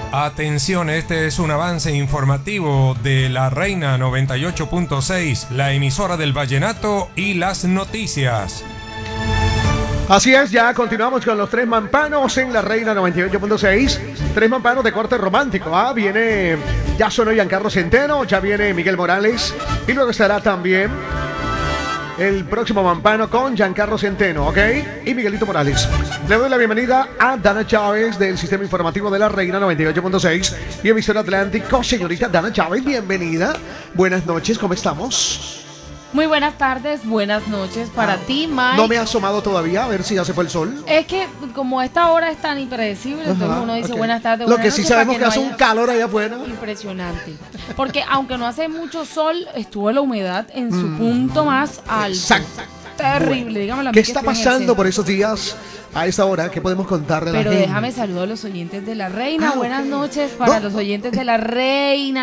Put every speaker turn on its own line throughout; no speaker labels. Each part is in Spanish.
Atención, este es un avance informativo de La Reina 98.6, la emisora del vallenato y las noticias.
Así es, ya continuamos con los tres mampanos en La Reina 98.6. Tres mampanos de corte romántico. Viene, ya sonó Giancarlo Centeno, ya viene Miguel Morales y luego estará también el próximo mampano con Giancarlo Centeno, ¿ok? Y Miguelito Morales. Le doy la bienvenida a Dana Chávez del Sistema Informativo de La Reina 98.6 y emisora Atlántico. Señorita Dana Chávez, bienvenida. Buenas noches, ¿cómo estamos?
Muy buenas tardes, buenas noches para ti, Mike.
No me ha asomado todavía, a ver si ya se fue el sol.
Es que como esta hora es tan impredecible, entonces uno dice buenas tardes,
Lo
buenas
que
noches,
sí sabemos
para
que hace
no
un
haya...
calor allá afuera.
Impresionante. Porque aunque no hace mucho sol, estuvo la humedad en su punto más alto.
Exacto.
Terrible,
Bueno,
dígame la
¿qué está pasando por esos días a esta hora? ¿Qué podemos contarle a la
Pero
gente?
déjame saludar a los oyentes de La Reina. Buenas
ok.
noches para los oyentes de La Reina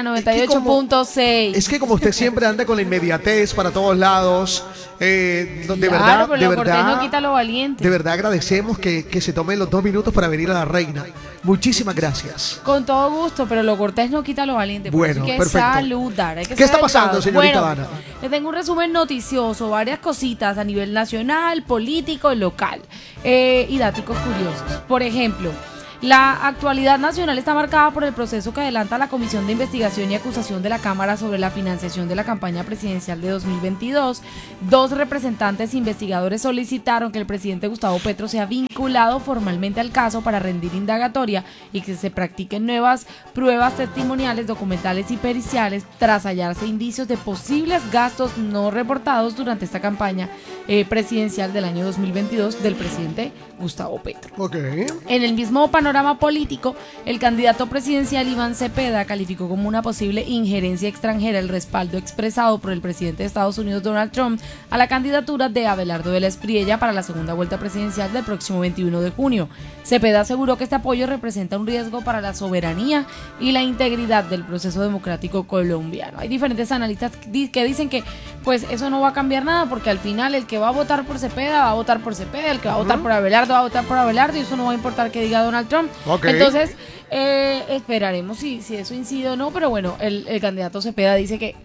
98.6.
Es que como usted siempre anda con la inmediatez para todos lados, de
Claro,
verdad,
pero
de
lo cortés
verdad,
no quita lo valiente.
de verdad agradecemos que se tome los 2 minutos para venir a La Reina. Muchísimas gracias.
Con todo gusto, pero lo cortés no quita lo valiente. Por
Bueno,
eso hay que
perfecto.
saludar. Hay que
¿Qué está
ser
pasando,
educados.
señorita
Bueno,
Dana?
Le tengo un resumen noticioso, varias cositas a nivel nacional, político y local. Y datos curiosos. Por ejemplo, la actualidad nacional está marcada por el proceso que adelanta la Comisión de Investigación y Acusación de la Cámara sobre la financiación de la campaña presidencial de 2022. 2 representantes investigadores solicitaron que el presidente Gustavo Petro sea vinculado formalmente al caso para rendir indagatoria y que se practiquen nuevas pruebas testimoniales, documentales y periciales tras hallarse indicios de posibles gastos no reportados durante esta campaña presidencial del año 2022 del presidente Gustavo Petro.
Okay.
En el mismo panorama político, el candidato presidencial Iván Cepeda calificó como una posible injerencia extranjera el respaldo expresado por el presidente de Estados Unidos Donald Trump a la candidatura de Abelardo de la Espriella para la segunda vuelta presidencial del próximo 21 de junio. Cepeda aseguró que este apoyo representa un riesgo para la soberanía y la integridad del proceso democrático colombiano. Hay diferentes analistas que dicen que pues eso no va a cambiar nada porque al final el que va a votar por Cepeda va a votar por Cepeda, el que va a votar por Abelardo va a votar por Abelardo y eso no va a importar que diga Donald Trump.
Okay.
Entonces, esperaremos si eso incide o no, pero bueno, el candidato Cepeda dice que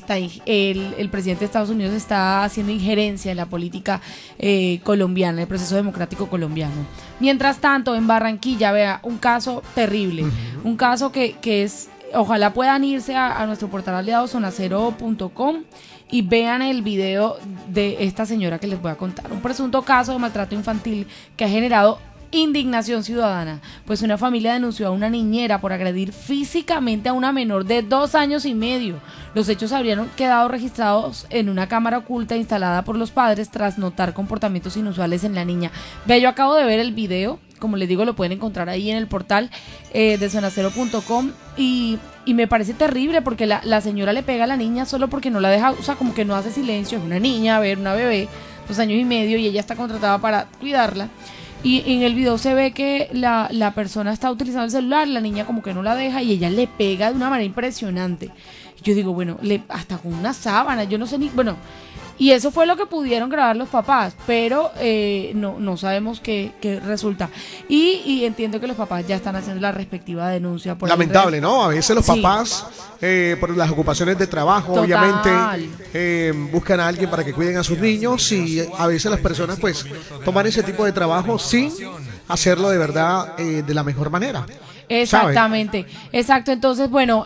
el presidente de Estados Unidos está haciendo injerencia en la política colombiana, en el proceso democrático colombiano. Mientras tanto, en Barranquilla, vea, un caso terrible, un caso que es, ojalá puedan irse a nuestro portal aliado zonacero.com y vean el video de esta señora que les voy a contar. Un presunto caso de maltrato infantil que ha generado indignación ciudadana, pues una familia denunció a una niñera por agredir físicamente a una menor de 2 años y medio. Los hechos habrían quedado registrados en una cámara oculta instalada por los padres tras notar comportamientos inusuales en la niña. Vea, yo acabo de ver el video, como les digo, lo pueden encontrar ahí en el portal de zonacero.com y me parece terrible porque la señora le pega a la niña solo porque no la deja, o sea, como que no hace silencio, es una niña, a ver, una bebé, 2 años y medio y ella está contratada para cuidarla. Y en el video se ve que la persona está utilizando el celular, la niña como que no la deja y ella le pega de una manera impresionante. Yo digo, bueno, hasta con una sábana, yo no sé ni, bueno, y eso fue lo que pudieron grabar los papás, pero no sabemos qué resulta. Y entiendo que los papás ya están haciendo la respectiva denuncia.
Lamentable, ¿no? A veces los
sí.
papás, por las ocupaciones de trabajo,
Total.
obviamente, buscan a alguien para que cuiden a sus niños y a veces las personas pues toman ese tipo de trabajo sin hacerlo de verdad de la mejor manera.
Exactamente, exacto. Entonces, bueno,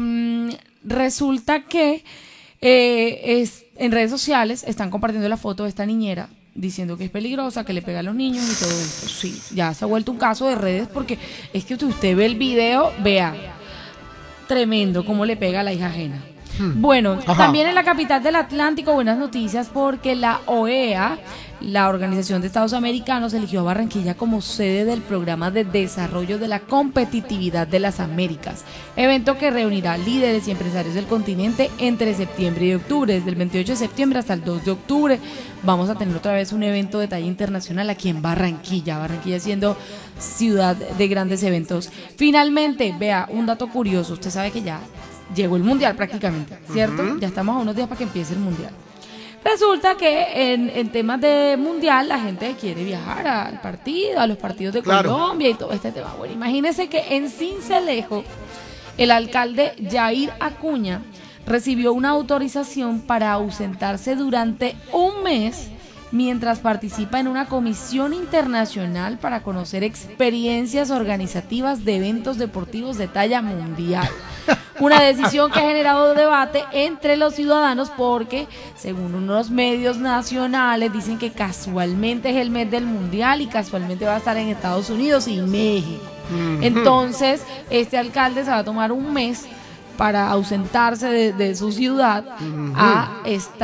resulta que en redes sociales están compartiendo la foto de esta niñera diciendo que es peligrosa, que le pega a los niños y todo esto. Sí, ya se ha vuelto un caso de redes porque es que usted ve el video, vea, tremendo cómo le pega a la hija ajena. Bueno, también en la capital del Atlántico, buenas noticias porque la OEA, la Organización de Estados Americanos, eligió a Barranquilla como sede del Programa de Desarrollo de la Competitividad de las Américas, evento que reunirá líderes y empresarios del continente entre septiembre y octubre. Desde el 28 de septiembre hasta el 2 de octubre vamos a tener otra vez un evento de talla internacional aquí en Barranquilla siendo ciudad de grandes eventos. Finalmente, vea, un dato curioso, usted sabe que ya llegó el Mundial prácticamente, ¿cierto? Ya estamos a unos días para que empiece el Mundial. Resulta que en temas de mundial la gente quiere viajar al partido, a los partidos de Colombia y todo este tema. Bueno, imagínense que en Sincelejo el alcalde Yair Acuña recibió una autorización para ausentarse durante un mes mientras participa en una comisión internacional para conocer experiencias organizativas de eventos deportivos de talla mundial. Una decisión que ha generado debate entre los ciudadanos porque, según unos medios nacionales, dicen que casualmente es el mes del mundial y casualmente va a estar en Estados Unidos y México. Entonces, este alcalde se va a tomar un mes para ausentarse de su ciudad a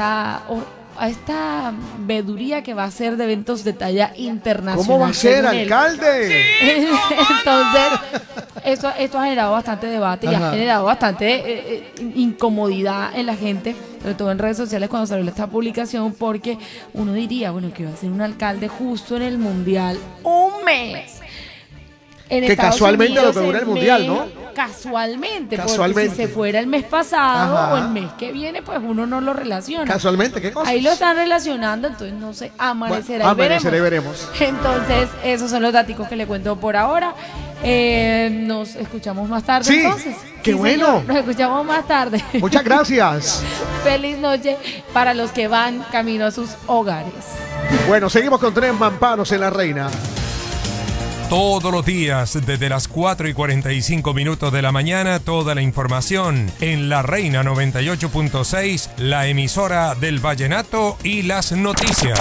esta veeduría que va a ser de eventos de talla internacional.
¿Cómo va a ser, alcalde?
Entonces, esto ha generado bastante debate y ha generado bastante incomodidad en la gente, sobre todo en redes sociales cuando salió esta publicación, porque uno diría, bueno, que va a ser un alcalde justo en el mundial, un mes.
Que casualmente lo que dura el mundial, ¿no?
Casualmente, porque si se fuera el mes pasado o el mes que viene, pues uno no lo relaciona.
¿Casualmente qué cosa?
Ahí lo están relacionando, entonces no sé, amanecerá y veremos. Entonces, esos son los datos que le cuento por ahora. Nos escuchamos más tarde,
sí,
entonces.
¡Qué bueno!
Señor, nos escuchamos más tarde.
Muchas gracias.
Feliz noche para los que van camino a sus hogares.
Bueno, seguimos con Tres Mampanos en La Reina.
Todos los días, desde las 4:45 de la mañana, toda la información en La Reina 98.6, la emisora del vallenato y las noticias.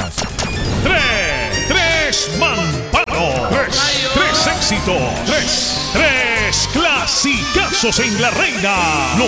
Tres Mampanos. Tres éxitos. Tres clasicazos en La Reina